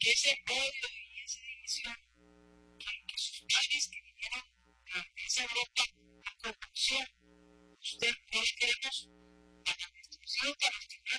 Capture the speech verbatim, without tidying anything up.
que ese odio y esa división que, que sus padres que vinieron de esa Europa a corrupción, usted no le queremos para la destrucción, para el final